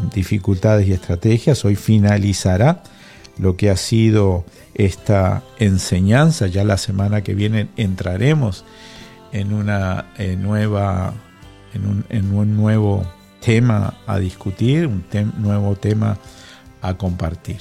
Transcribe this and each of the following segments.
dificultades y estrategias. Hoy finalizará lo que ha sido esta enseñanza. Ya la semana que viene entraremos en un nuevo tema a discutir, un nuevo tema a compartir.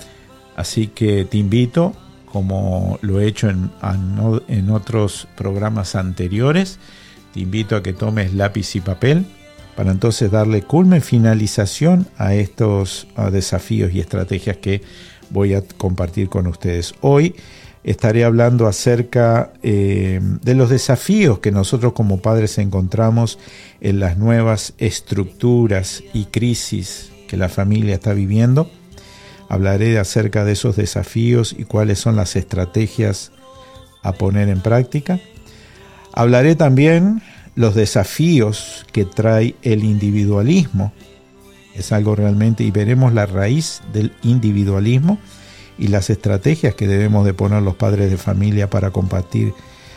Así que te invito, como lo he hecho en otros programas anteriores, te invito a que tomes lápiz y papel para entonces darle culmen, finalización a estos desafíos y estrategias que voy a compartir con ustedes. Hoy estaré hablando acerca de los desafíos que nosotros como padres encontramos en las nuevas estructuras y crisis que la familia está viviendo. Hablaré acerca de esos desafíos y cuáles son las estrategias a poner en práctica. Hablaré también los desafíos que trae el individualismo. Es algo realmente, y veremos la raíz del individualismo y las estrategias que debemos de poner los padres de familia para combatir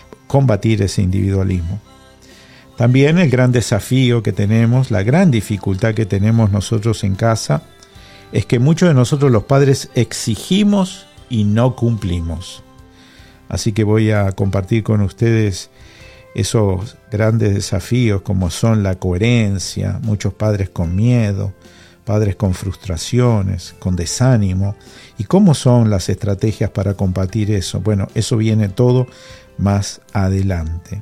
ese individualismo. También el gran desafío que tenemos, la gran dificultad que tenemos nosotros en casa, es que muchos de nosotros los padres exigimos y no cumplimos. Así que voy a compartir con ustedes esos grandes desafíos como son la coherencia, muchos padres con miedo, padres con frustraciones, con desánimo, y cómo son las estrategias para combatir eso. Bueno, eso viene todo más adelante.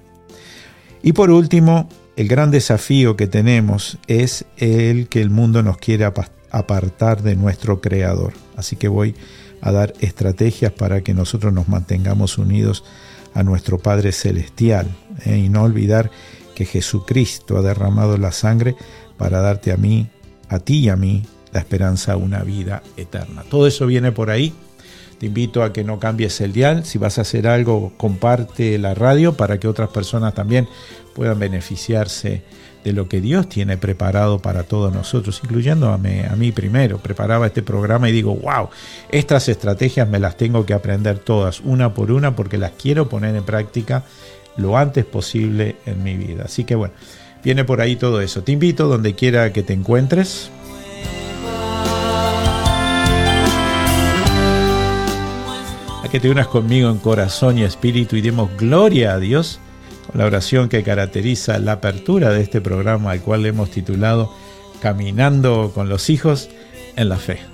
Y por último, el gran desafío que tenemos es el que el mundo nos quiere apartar de nuestro Creador. Así que voy a dar estrategias para que nosotros nos mantengamos unidos a nuestro Padre Celestial, y no olvidar que Jesucristo ha derramado la sangre para darte a mí, a ti y a mí, la esperanza a una vida eterna. Todo eso viene por ahí. Te invito a que no cambies el dial. Si vas a hacer algo, comparte la radio para que otras personas también puedan beneficiarse de lo que Dios tiene preparado para todos nosotros, incluyendo a mí primero. Preparaba este programa y digo, wow, estas estrategias me las tengo que aprender todas, una por una, porque las quiero poner en práctica lo antes posible en mi vida. Así que bueno, viene por ahí todo eso. Te invito, donde quiera que te encuentres, a que te unas conmigo en corazón y espíritu y demos gloria a Dios con la oración que caracteriza la apertura de este programa, al cual le hemos titulado Caminando con los hijos en la Fe.